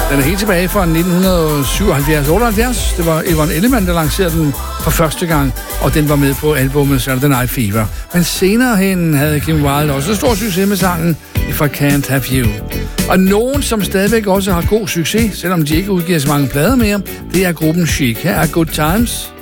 Den er helt tilbage fra 1977-78. Det var Yvonne Ellemann, der lancerede den for første gang, og den var med på albumet Saturday Night Fever. Men senere hen havde Kim Wilde også stor succes med sangen If I Can't Have You. Og nogen, som stadigvæk også har god succes, selvom de ikke udgiver så mange plader mere, det er gruppen Chic. Her er Good Times.